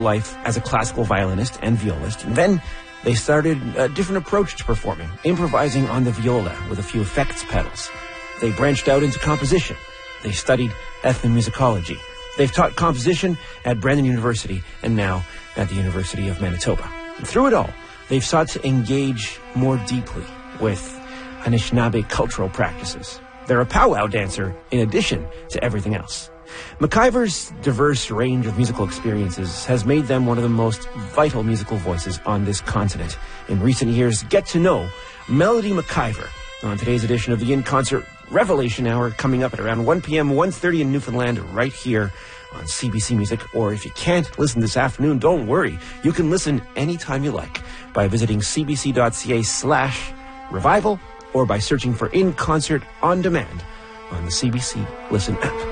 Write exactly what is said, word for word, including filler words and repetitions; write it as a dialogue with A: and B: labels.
A: life as a classical violinist and violist. And then they started a different approach to performing, improvising on the viola with a few effects pedals. They branched out into composition. They studied ethnomusicology. They've taught composition at Brandon University and now at the University of Manitoba. And through it all, they've sought to engage more deeply with Anishinaabe cultural practices. They're a powwow dancer in addition to everything else. McIver's diverse range of musical experiences has made them one of the most vital musical voices on this continent. In recent years, get to know Melody McIver on today's edition of the In Concert Revelation Hour, coming up at around one p.m., one thirty in Newfoundland, right here on C B C Music. Or if you can't listen this afternoon, don't worry. You can listen anytime you like by visiting cbc.ca slash revival or by searching for In Concert On Demand on the C B C Listen app.